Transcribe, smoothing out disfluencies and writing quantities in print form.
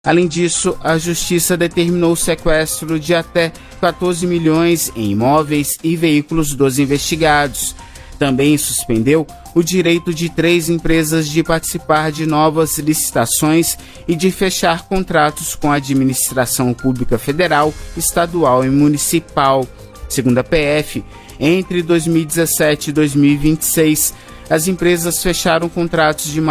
Além disso, a Justiça determinou o sequestro de até 14 milhões em imóveis e veículos dos investigados. Também suspendeu o direito de 3 empresas de participar de novas licitações e de fechar contratos com a administração pública federal, estadual e municipal. Segundo a PF, entre 2017 e 2026, as empresas fecharam contratos de